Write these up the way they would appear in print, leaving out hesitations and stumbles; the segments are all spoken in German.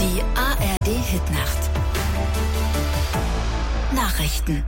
Die ARD-Hitnacht. Nachrichten.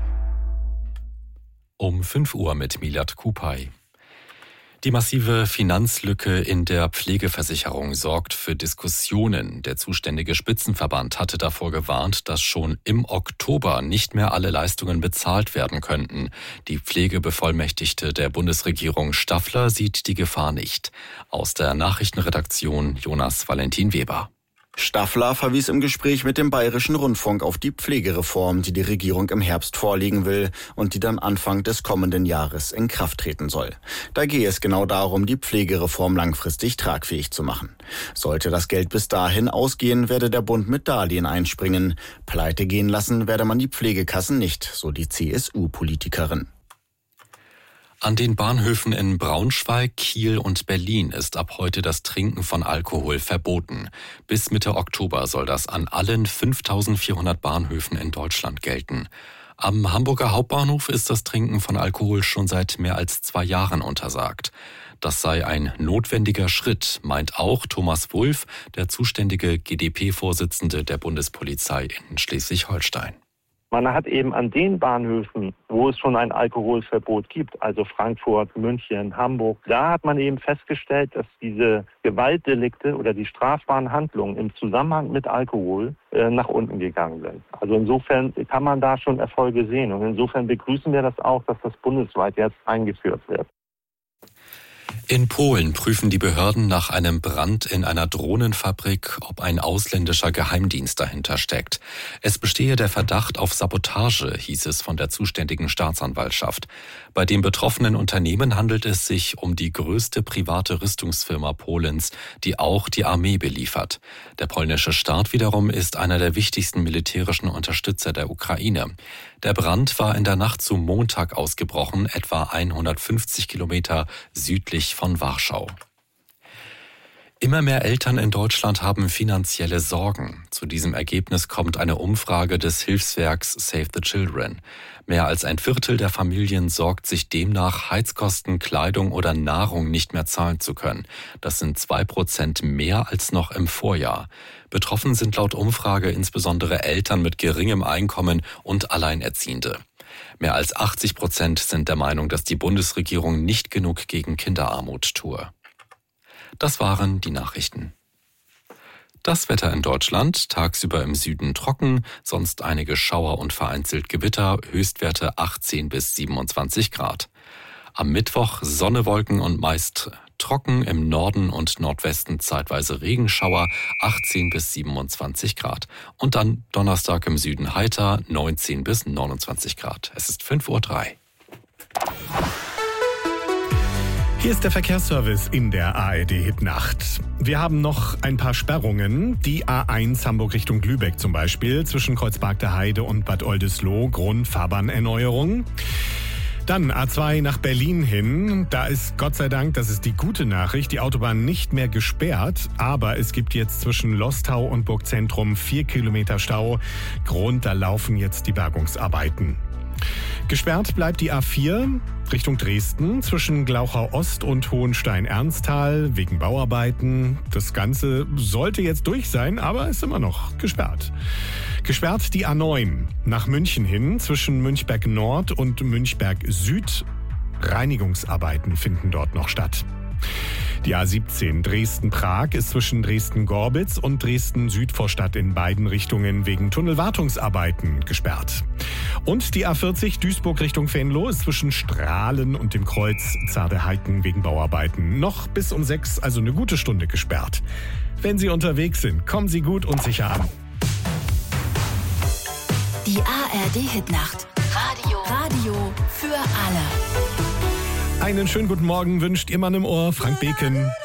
Um 5 Uhr mit Milad Kupay. Die massive Finanzlücke in der Pflegeversicherung sorgt für Diskussionen. Der zuständige Spitzenverband hatte davor gewarnt, dass schon im Oktober nicht mehr alle Leistungen bezahlt werden könnten. Die Pflegebevollmächtigte der Bundesregierung Staffler sieht die Gefahr nicht. Aus der Nachrichtenredaktion Jonas Valentin Weber. Staffler verwies im Gespräch mit dem Bayerischen Rundfunk auf die Pflegereform, die die Regierung im Herbst vorlegen will und die dann Anfang des kommenden Jahres in Kraft treten soll. Da gehe es genau darum, die Pflegereform langfristig tragfähig zu machen. Sollte das Geld bis dahin ausgehen, werde der Bund mit Darlehen einspringen. Pleite gehen lassen werde man die Pflegekassen nicht, so die CSU-Politikerin. An den Bahnhöfen in Braunschweig, Kiel und Berlin ist ab heute das Trinken von Alkohol verboten. Bis Mitte Oktober soll das an allen 5.400 Bahnhöfen in Deutschland gelten. Am Hamburger Hauptbahnhof ist das Trinken von Alkohol schon seit mehr als 2 Jahren untersagt. Das sei ein notwendiger Schritt, meint auch Thomas Wulff, der zuständige GdP-Vorsitzende der Bundespolizei in Schleswig-Holstein. Man hat eben an den Bahnhöfen, wo es schon ein Alkoholverbot gibt, also Frankfurt, München, Hamburg, da hat man eben festgestellt, dass diese Gewaltdelikte oder die strafbaren Handlungen im Zusammenhang mit Alkohol nach unten gegangen sind. Also insofern kann man da schon Erfolge sehen und insofern begrüßen wir das auch, dass das bundesweit jetzt eingeführt wird. In Polen prüfen die Behörden nach einem Brand in einer Drohnenfabrik, ob ein ausländischer Geheimdienst dahinter steckt. Es bestehe der Verdacht auf Sabotage, hieß es von der zuständigen Staatsanwaltschaft. Bei dem betroffenen Unternehmen handelt es sich um die größte private Rüstungsfirma Polens, die auch die Armee beliefert. Der polnische Staat wiederum ist einer der wichtigsten militärischen Unterstützer der Ukraine. Der Brand war in der Nacht zum Montag ausgebrochen, etwa 150 Kilometer südlich von Warschau. Immer mehr Eltern in Deutschland haben finanzielle Sorgen. Zu diesem Ergebnis kommt eine Umfrage des Hilfswerks Save the Children. Mehr als ein Viertel der Familien sorgt sich demnach, Heizkosten, Kleidung oder Nahrung nicht mehr zahlen zu können. Das sind 2% mehr als noch im Vorjahr. Betroffen sind laut Umfrage insbesondere Eltern mit geringem Einkommen und Alleinerziehende. Mehr als 80% sind der Meinung, dass die Bundesregierung nicht genug gegen Kinderarmut tue. Das waren die Nachrichten. Das Wetter in Deutschland, tagsüber im Süden trocken, sonst einige Schauer und vereinzelt Gewitter, Höchstwerte 18 bis 27 Grad. Am Mittwoch Sonne, Wolken und meist trocken, im Norden und Nordwesten zeitweise Regenschauer, 18 bis 27 Grad. Und dann Donnerstag im Süden heiter, 19 bis 29 Grad. Es ist 5:03 Uhr. Hier ist der Verkehrsservice in der ARD-Hitnacht. Wir haben noch ein paar Sperrungen. Die A1 Hamburg Richtung Lübeck zum Beispiel, zwischen Kreuzberg der Heide und Bad Oldesloe, Grundfahrbahnerneuerung. Dann A2 nach Berlin hin. Da ist Gott sei Dank, das ist die gute Nachricht, die Autobahn nicht mehr gesperrt. Aber es gibt jetzt zwischen Lostau und Burgzentrum 4 Kilometer Stau. Grund, da laufen jetzt die Bergungsarbeiten. Gesperrt bleibt die A4 Richtung Dresden zwischen Glauchau Ost und Hohenstein-Ernsthal wegen Bauarbeiten. Das Ganze sollte jetzt durch sein, aber ist immer noch gesperrt. Gesperrt die A9 nach München hin zwischen Münchberg Nord und Münchberg Süd. Reinigungsarbeiten finden dort noch statt. Die A17 Dresden-Prag ist zwischen Dresden-Gorbitz und Dresden-Südvorstadt in beiden Richtungen wegen Tunnelwartungsarbeiten gesperrt. Und die A40 Duisburg Richtung Venlo ist zwischen Strahlen und dem Kreuz Zarde-Heiken wegen Bauarbeiten noch bis um 6, also eine gute Stunde gesperrt. Wenn Sie unterwegs sind, kommen Sie gut und sicher an. Die ARD-Hitnacht. Radio für alle. Einen schönen guten Morgen wünscht Ihr Mann im Ohr, Frank Beken.